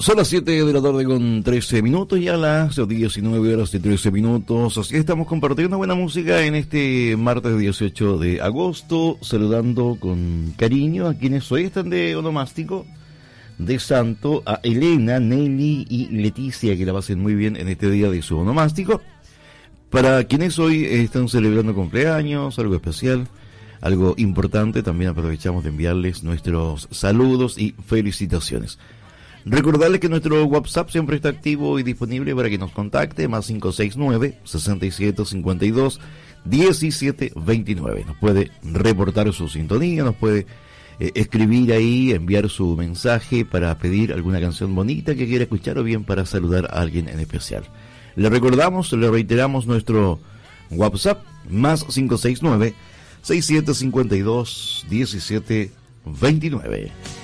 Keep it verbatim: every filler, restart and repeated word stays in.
Son las siete de la tarde con trece minutos y a las diecinueve horas y trece minutos. Así estamos compartiendo buena música en este martes dieciocho de agosto, saludando con cariño a quienes hoy están de onomástico de santo, a Elena, Nelly y Leticia, que la pasen muy bien en este día de su onomástico. Para quienes hoy están celebrando cumpleaños, algo especial, algo importante, también aprovechamos de enviarles nuestros saludos y felicitaciones. Recordarles que nuestro WhatsApp siempre está activo y disponible para que nos contacte, más cinco seis nueve, seis siete cinco dos, uno siete dos nueve. Nos puede reportar su sintonía, nos puede eh, escribir ahí, enviar su mensaje para pedir alguna canción bonita que quiera escuchar o bien para saludar a alguien en especial. Le recordamos, le reiteramos nuestro WhatsApp, más cinco seis nueve, seis siete cinco dos, uno siete dos nueve.